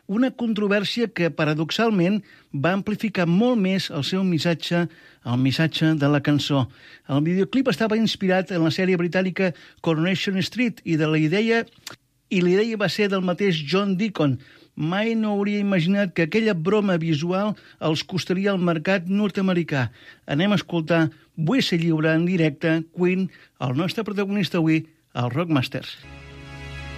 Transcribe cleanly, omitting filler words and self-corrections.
una controvèrsia que, paradoxalment, va amplificar molt més el seu missatge, el missatge de la cançó. El videoclip estava inspirat en la sèrie britànica Coronation Street i la idea va ser del mateix John Deacon. Mai no hauria imaginat que aquella broma visual els costaria al mercat nord-americà. Anem a escoltar Vull ser lliure en directe, Queen, el nostre protagonista avui, el Rockmasters.